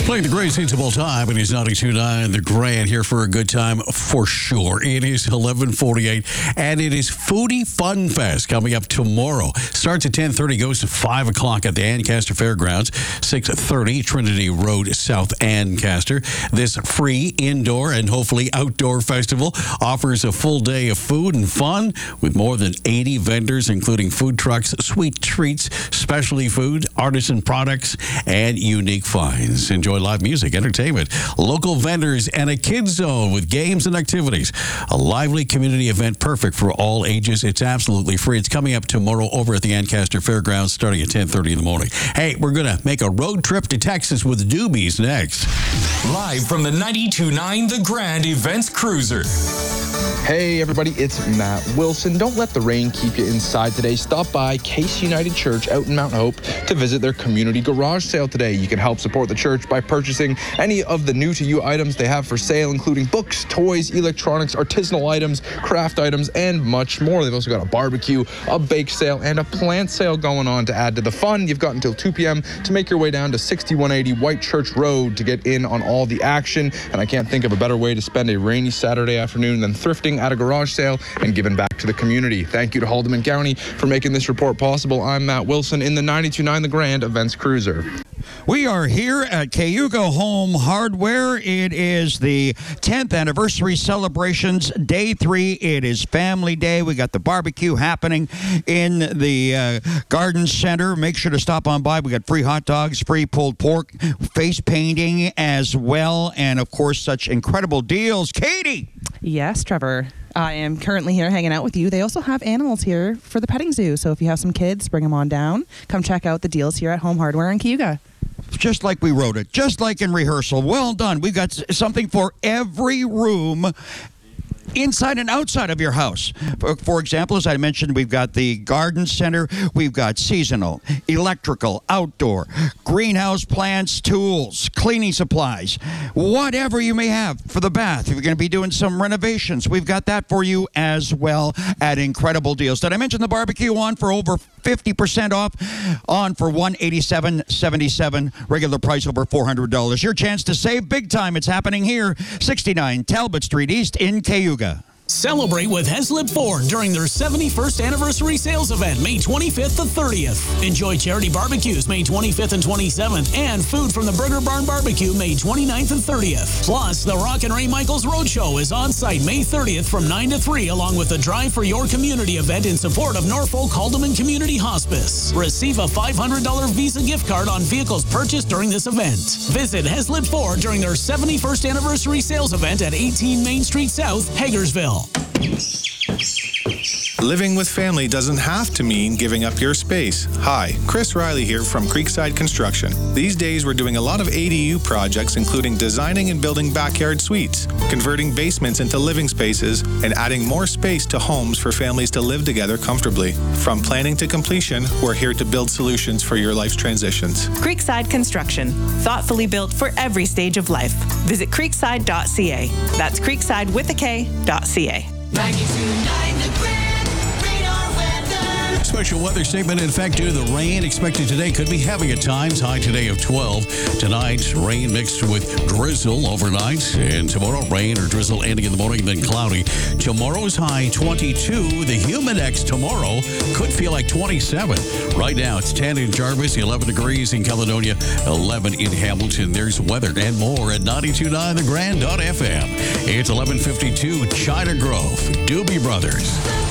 Playing the greatest hits of all time, and he's 92.9 The Grand, here for a good time for sure. It is 11:48, and it is Foodie Fun Fest coming up tomorrow. Starts at 10:30, goes to 5 o'clock at the Ancaster Fairgrounds, 6:30 Trinity Road, South Ancaster. This free indoor and hopefully outdoor festival offers a full day of food and fun with more than 80 vendors, including food trucks, sweet treats, specialty food, artisan products, and unique finds. Enjoy live music, entertainment, local vendors, and a kids zone with games and activities. A lively community event perfect for all ages. It's absolutely free. It's coming up tomorrow over at the Ancaster Fairgrounds starting at 10:30 in the morning. Hey, we're going to make a road trip to Texas with Doobies next. Live from the 92.9 The Grand Events Cruiser. Hey everybody, it's Matt Wilson. Don't let the rain keep you inside today. Stop by Case United Church out in Mount Hope to visit their community garage sale today. You can help support the church by purchasing any of the new to you items they have for sale, including books, toys, electronics, artisanal items, craft items, and much more. They've also got a barbecue, a bake sale, and a plant sale going on to add to the fun. You've got until 2 p.m. to make your way down to 6180 White Church Road to get in on all the action. And I can't think of a better way to spend a rainy Saturday afternoon than thrifting at a garage sale and giving back to the community. Thank you to Haldeman County for making this report possible. I'm Matt Wilson in the 92.9 The Grand Events Cruiser. We are here at Cayuga Home Hardware. It is the 10th anniversary celebrations, day 3. It is family day. We got the barbecue happening in the garden center. Make sure to stop on by. We got free hot dogs, free pulled pork, face painting as well, and of course such incredible deals. Katie! Yes, Trevor. I am currently here hanging out with you. They also have animals here for the petting zoo. So if you have some kids, bring them on down. Come check out the deals here at Home Hardware in Cayuga. Just like we wrote it, just like in rehearsal. Well done. We've got something for every room inside and outside of your house. For example, as I mentioned, we've got the garden center, we've got seasonal, electrical, outdoor, greenhouse plants, tools, cleaning supplies, whatever you may have for the bath. If you're going to be doing some renovations, we've got that for you as well at incredible deals. Did I mention the barbecue on for over 50% off, on for $187.77, regular price over $400. Your chance to save big time. It's happening here, 69 Talbot Street East in Cayuga. Celebrate with Heslip Ford during their 71st anniversary sales event, May 25th to 30th. Enjoy charity barbecues May 25th and 27th, and food from the Burger Barn Barbecue May 29th and 30th. Plus, the Rock and Ray Michaels Roadshow is on site May 30th from 9 to 3, along with the Drive for Your Community event in support of Norfolk Haldeman Community Hospice. Receive a $500 Visa gift card on vehicles purchased during this event. Visit Heslip Ford during their 71st anniversary sales event at 18 Main Street South, Hagersville. Living with family doesn't have to mean giving up your space. Hi, Chris Riley here from Creekside Construction. These days we're doing a lot of ADU projects, including designing and building backyard suites, converting basements into living spaces, and adding more space to homes for families to live together comfortably. From planning to completion, we're here to build solutions for your life's transitions. Creekside Construction, thoughtfully built for every stage of life. Visit creekside.ca. That's creekside with a K.ca. 92.9 The Grand Radar Weather. Special weather statement in effect due to the rain expected today. Could be heavy at times. High today of 12. Tonight, rain mixed with drizzle overnight. And tomorrow, rain or drizzle ending in the morning, then cloudy. Tomorrow's high 22. The Humidex tomorrow could feel like 27. Right now, it's 10 in Jarvis, 11 degrees in Caledonia, 11 in Hamilton. There's weather and more at 92.9 TheGrand.fm. It's 11:52, China Grove, Doobie Brothers.